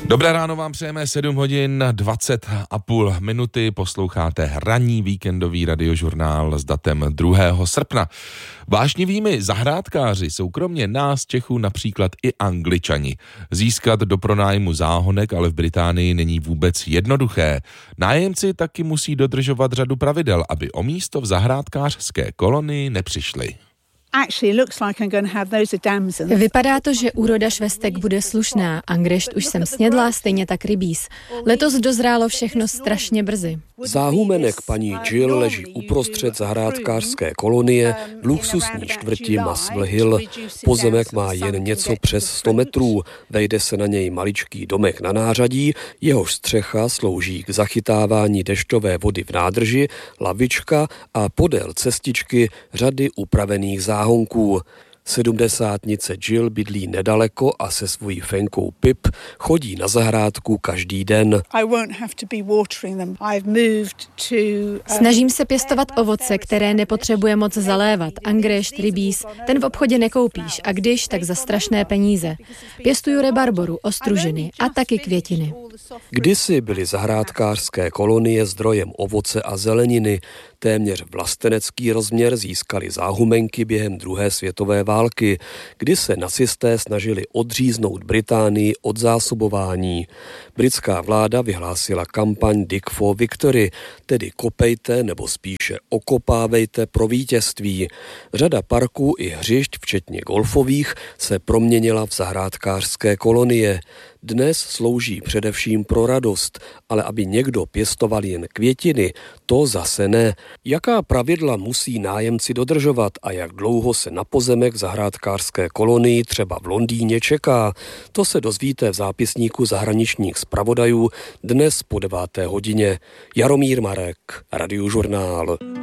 Dobré ráno vám přejeme, 7 hodin 20,5 minuty, posloucháte ranní víkendový radiožurnál s datem 2. srpna. Vášnivými zahrádkáři jsou kromě nás Čechů například i Angličani. Získat do pronájmu záhonek ale v Británii není vůbec jednoduché. Nájemci taky musí dodržovat řadu pravidel, aby o místo v zahrádkářské kolonii nepřišli. Vypadá to, že úroda švestek bude slušná. Angrešt už jsem snědla, stejně tak rybíz. Letos dozrálo všechno strašně brzy. Záhumenek paní Jill leží uprostřed zahrádkářské kolonie v luxusní čtvrti Muswell Hill. Pozemek má jen něco přes 100 metrů. Vejde se na něj maličký domek na nářadí, jehož střecha slouží k zachytávání dešťové vody v nádrži, lavička a podél cestičky řady upravených záhonků. 70nice Jill bydlí nedaleko a se svojí fenkou Pip chodí na zahrádku každý den. Snažím se pěstovat ovoce, které nepotřebuje moc zalévat. Angrešt, rybíz, ten v obchodě nekoupíš a když, tak za strašné peníze. Pěstuju rebarboru, ostružiny a taky květiny. Kdysi byly zahrádkářské kolonie zdrojem ovoce a zeleniny. Téměř vlastenecký rozměr získali záhumenky během druhé světové války, kdy se nacisté snažili odříznout Británii od zásobování. Britská vláda vyhlásila kampaň Dig for Victory, tedy kopejte nebo spíše okopávejte pro vítězství. Řada parků i hřišť, včetně golfových, se proměnila v zahrádkářské kolonie. Dnes slouží především pro radost, ale aby někdo pěstoval jen květiny, to zase ne. Jaká pravidla musí nájemci dodržovat a jak dlouho se na pozemek v zahrádkářské kolonii třeba v Londýně čeká, to se dozvíte v zápisníku zahraničních zpravodajů dnes po 9. hodině. Jaromír Marek, Radiožurnál.